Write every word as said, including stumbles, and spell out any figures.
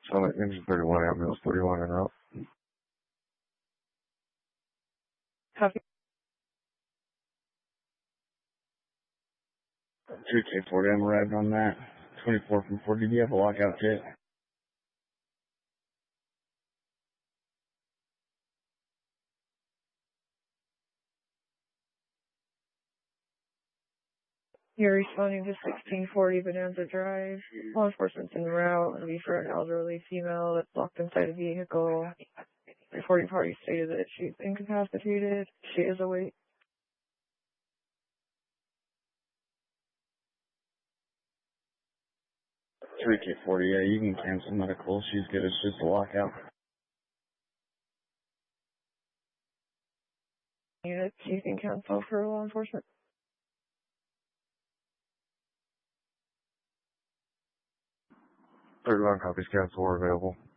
Summit Engine thirty-one, ambulance thirty-one en route. Copy. two K forty, I'm arrived on that. twenty-four from forty, do you have a lockout kit? You're responding to sixteen forty Bonanza Drive. Law enforcement's en route. It'll be for an elderly female that's locked inside a vehicle. Reporting party stated that she's incapacitated. She is awake. three K forty, yeah, you can cancel medical. She's good. It's just a lockout. Units you can cancel for law enforcement. thirty-one copies, cancel, are available.